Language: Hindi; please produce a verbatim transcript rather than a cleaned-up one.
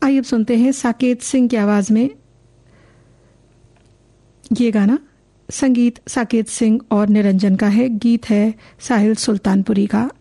आइए अब सुनते हैं साकेत सिंह की आवाज में ये गाना। संगीत साकेत सिंह और निरंजन का है, गीत है साहिल सुल्तानपुरी का।